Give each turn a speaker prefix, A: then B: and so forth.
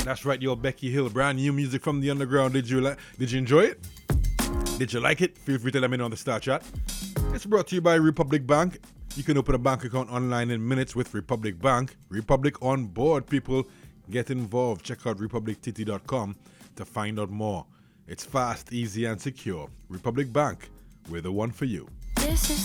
A: That's right, yo, Becky Hill. Brand new music from the underground. Did you enjoy it? Did you like it? Feel free to let me know on the Star Chat. It's brought to you by Republic Bank. You can open a bank account online in minutes with Republic Bank. Republic on board, people. Get involved. Check out republictt.com to find out more. It's fast, easy, and secure. Republic Bank, we're the one for you.
B: This is